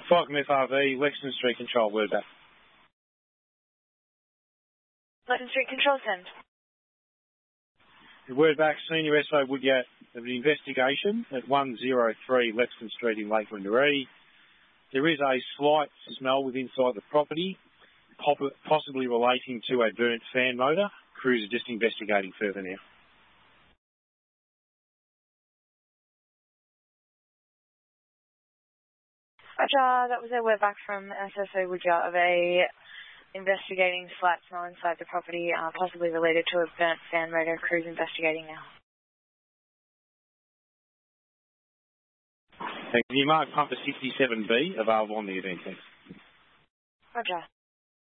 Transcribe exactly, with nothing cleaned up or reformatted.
Falcon F R V, Lexington Street Control, word back. Lexington Street Control, send. Word back, Senior S O Woodyard of an investigation at one oh three Lexington Street in Lake Wendouree. There is a slight smell within inside the property, possibly relating to a burnt fan motor. Crews are just investigating further now. Roger, that was a word back from S S O Woodyard of a investigating slight smell inside the property, uh, possibly related to a burnt fan motor. Crews investigating now. Thank you. Mark Pumper sixty-seven B, available on the event. Thanks. Roger.